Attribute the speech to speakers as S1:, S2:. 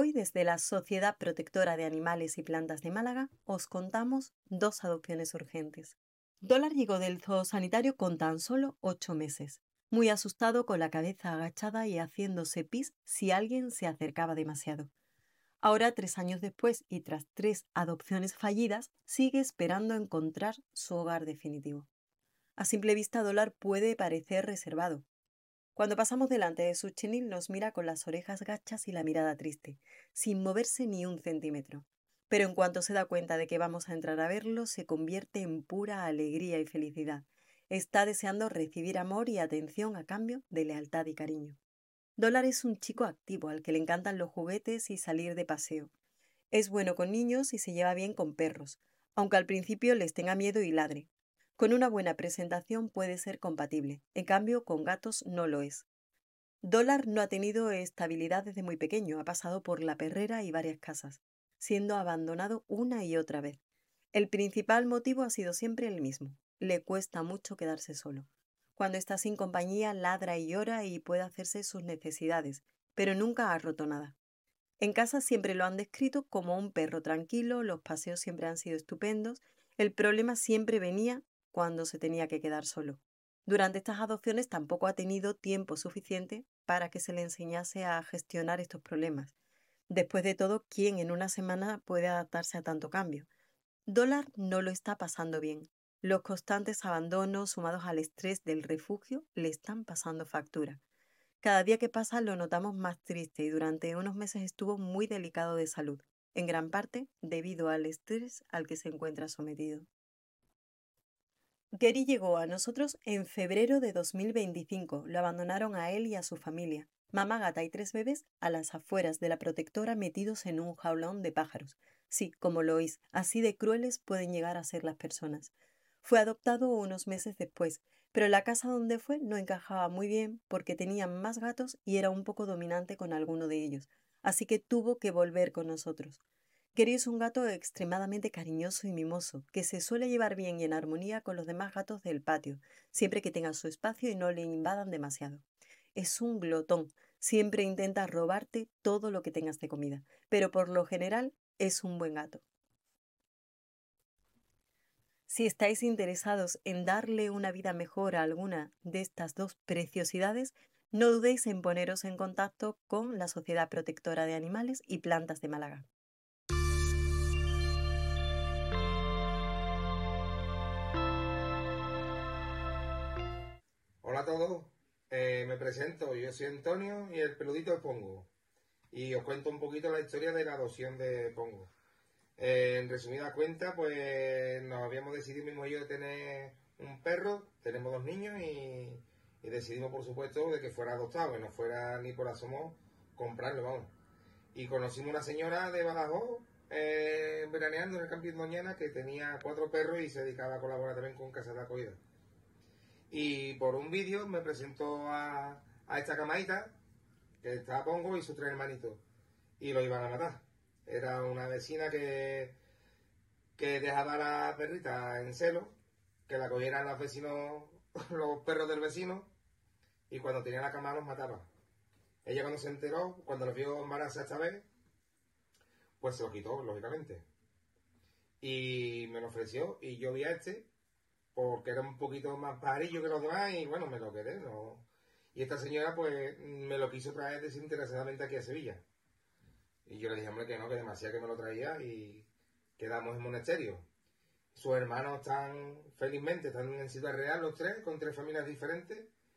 S1: Hoy, desde la Sociedad Protectora de Animales y Plantas de Málaga, os contamos dos adopciones urgentes. Dólar llegó del zoosanitario con tan solo 8 meses, muy asustado, con la cabeza agachada y haciéndose pis si alguien se acercaba demasiado. Ahora, 3 años después y tras 3 adopciones fallidas, sigue esperando encontrar su hogar definitivo. A simple vista, Dólar puede parecer reservado. Cuando pasamos delante de su chenil nos mira con las orejas gachas y la mirada triste, sin moverse ni un centímetro. Pero en cuanto se da cuenta de que vamos a entrar a verlo, se convierte en pura alegría y felicidad. Está deseando recibir amor y atención a cambio de lealtad y cariño. Dólar es un chico activo al que le encantan los juguetes y salir de paseo. Es bueno con niños y se lleva bien con perros, aunque al principio les tenga miedo y ladre. Con una buena presentación puede ser compatible, en cambio con gatos no lo es. Dólar no ha tenido estabilidad desde muy pequeño, ha pasado por la perrera y varias casas, siendo abandonado una y otra vez. El principal motivo ha sido siempre el mismo: le cuesta mucho quedarse solo. Cuando está sin compañía, ladra y llora y puede hacerse sus necesidades, pero nunca ha roto nada. En casa siempre lo han descrito como un perro tranquilo, los paseos siempre han sido estupendos, el problema siempre venía cuando se tenía que quedar solo. Durante estas adopciones tampoco ha tenido tiempo suficiente para que se le enseñase a gestionar estos problemas. Después de todo, ¿quién en una semana puede adaptarse a tanto cambio? Dólar no lo está pasando bien. Los constantes abandonos sumados al estrés del refugio le están pasando factura. Cada día que pasa lo notamos más triste y durante unos meses estuvo muy delicado de salud, en gran parte debido al estrés al que se encuentra sometido. Gary llegó a nosotros en febrero de 2025. Lo abandonaron a él y a su familia, mamá gata y 3 bebés, a las afueras de la protectora, metidos en un jaulón de pájaros. Sí, como lo oís, así de crueles pueden llegar a ser las personas. Fue adoptado unos meses después, pero la casa donde fue no encajaba muy bien porque tenía más gatos y era un poco dominante con alguno de ellos, así que tuvo que volver con nosotros. Gary es un gato extremadamente cariñoso y mimoso, que se suele llevar bien y en armonía con los demás gatos del patio, siempre que tenga su espacio y no le invadan demasiado. Es un glotón, siempre intenta robarte todo lo que tengas de comida, pero por lo general es un buen gato. Si estáis interesados en darle una vida mejor a alguna de estas dos preciosidades, no dudéis en poneros en contacto con la Sociedad Protectora de Animales y Plantas de Málaga.
S2: Hola a todos, me presento, yo soy Antonio y el peludito es Pongo. Y os cuento un poquito la historia de la adopción de Pongo. En resumida cuenta, pues nos habíamos decidido mismo yo de tener un perro, tenemos 2 niños y decidimos por supuesto de que fuera adoptado, que no fuera ni por asomo comprarlo, vamos. Y conocimos una señora de Badajoz, veraneando en el camping Doñana, que tenía 4 perros y se dedicaba a colaborar también con casas de acogida. Y por un vídeo me presentó a esta camadita, que estaba Pongo y sus 3 hermanitos, y lo iban a matar. Era una vecina que dejaba a la perrita en celo, que la cogieran los vecinos, los perros del vecino, y cuando tenía la cama los mataba. Ella cuando se enteró, cuando los vio embarazada esta vez, pues se lo quitó, lógicamente. Y me lo ofreció, y yo vi a este, porque era un poquito más pajarillo que los demás, y bueno, me lo quedé, ¿no? Y esta señora, pues, me lo quiso traer desinteresadamente aquí a Sevilla. Y yo le dije, hombre, que no, que demasiado que me lo traía y quedamos en monasterio. Sus hermanos están, felizmente, están en Ciudad Real los tres, con 3 familias diferentes.